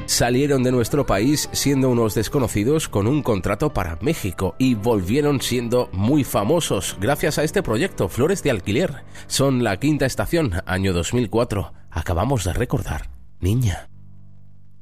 Salieron de nuestro país siendo unos desconocidos con un contrato para México y volvieron siendo muy famosos gracias a este proyecto, Flores de Alquiler. Son la quinta estación, año 2004. Acabamos de recordar, Niña.